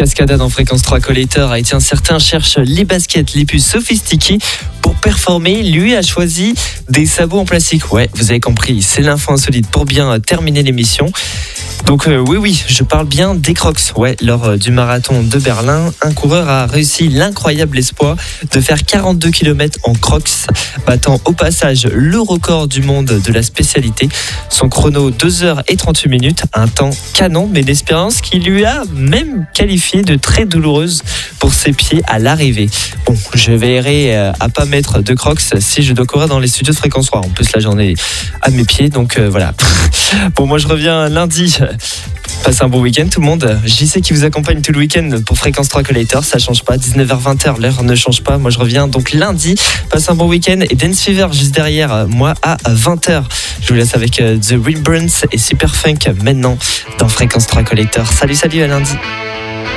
Cascada dans Fréquence 3 Collector. Et tiens, certains cherchent les baskets les plus sophistiquées pour performer. Lui a choisi des sabots en plastique. Ouais, vous avez compris, c'est l'info insolite pour bien terminer l'émission. Donc oui, je parle bien des Crocs. Ouais, lors du marathon de Berlin, un coureur a réussi l'incroyable exploit de faire 42 km en Crocs, battant au passage le record du monde de la spécialité. Son chrono 2h38, un temps canon, mais d'expérience qui lui a même qualifié de très douloureuse pour ses pieds à l'arrivée. Bon, je veillerai à pas mettre de Crocs si je dois courir dans les studios de Fréquence 3. En plus, la journée à mes pieds, donc voilà. Bon, moi je reviens lundi. Passez un bon week-end tout le monde. JC qui vous accompagne tout le week-end pour Fréquence 3 Collector, ça change pas, 19h-20h, l'heure ne change pas. Moi je reviens donc lundi, passez un bon week-end et Dance Fever juste derrière moi à 20h. Je vous laisse avec The Rembrandts et Super Funk maintenant dans Fréquence 3 Collector. Salut, à lundi.